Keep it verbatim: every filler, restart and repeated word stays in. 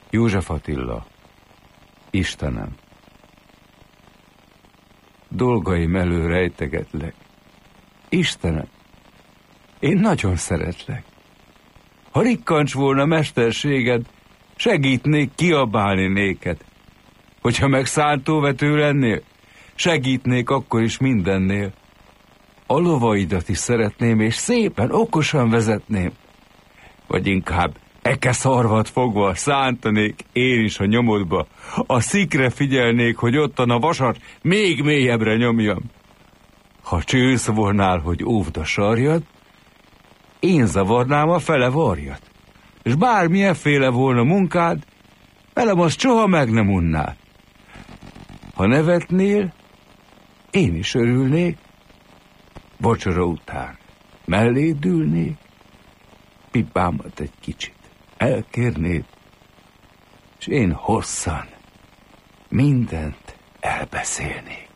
József Attila, Istenem, dolgaim elől rejtegetlek. Istenem, én nagyon szeretlek. Ha rikkancs volna mesterséged, segítnék kiabálni néked. Hogyha meg szántóvető lennél, segítnék akkor is mindennél. A lovaidat is szeretném, és szépen, okosan vezetném. Vagy inkább eke szarvat fogva szántanék én is a nyomodba. A szikre figyelnék, hogy ottan a vasat még mélyebbre nyomjam. Ha csősz volnál, hogy óvd a sarjad, én zavarnám a fele varjat. És bármilyenféle volna munkád, velem azt soha meg nem unnál. Ha nevetnél, én is örülnék, vacsora után melléd ülnék, pipámat egy kicsit elkérnéd, és én hosszan mindent elbeszélnék.